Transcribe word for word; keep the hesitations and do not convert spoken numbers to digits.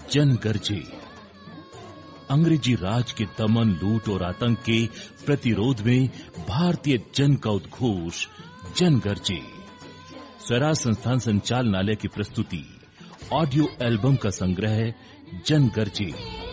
जन गरजे। अंग्रेजी राज के दमन, लूट और आतंक के प्रतिरोध में भारतीय जन का उद्घोष जन गरजे। स्वराज संस्थान संचालनालय की प्रस्तुति ऑडियो एल्बम का संग्रह जन गरजे।